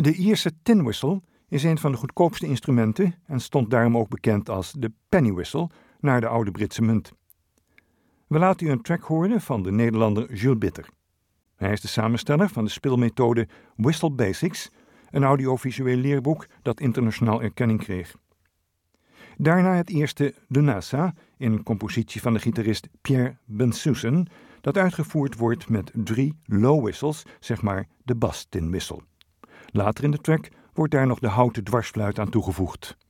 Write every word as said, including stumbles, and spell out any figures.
De Ierse tin whistle is een van de goedkoopste instrumenten en stond daarom ook bekend als de penny whistle, naar de oude Britse munt. We laten u een track horen van de Nederlander Jules Bitter. Hij is de samensteller van de speelmethode Whistle Basics, een audiovisueel leerboek dat internationaal erkenning kreeg. Daarna het eerste De Nasa, in een compositie van de gitarist Pierre Bensussen, dat uitgevoerd wordt met drie low whistles, zeg maar de bas tin whistle. Later in de track wordt daar nog de houten dwarsfluit aan toegevoegd.